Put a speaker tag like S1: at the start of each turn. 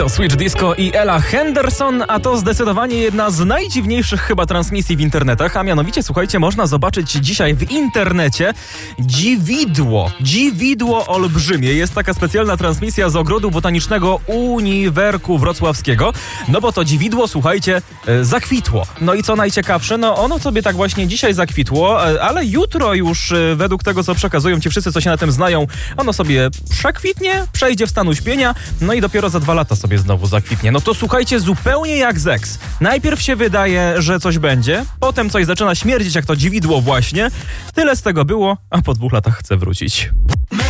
S1: To Switch Disco i Ella Henderson, a to zdecydowanie jedna z najdziwniejszych chyba transmisji w internetach, a mianowicie, słuchajcie, można zobaczyć dzisiaj w internecie dziwidło olbrzymie. Jest taka specjalna transmisja z Ogrodu Botanicznego Uniwerku Wrocławskiego, no bo to dziwidło, słuchajcie, zakwitło. No i co najciekawsze, no ono sobie tak właśnie dzisiaj zakwitło, ale jutro już według tego, co przekazują ci wszyscy, co się na tym znają, ono sobie przekwitnie, przejdzie w stan uśpienia, no i dopiero za 2 lata sobie znowu zakwitnie. No to słuchajcie, zupełnie jak Zeks. Najpierw się wydaje, że coś będzie, potem coś zaczyna śmierdzić jak to dziwidło właśnie. Tyle z tego było, a po 2 latach chce wrócić.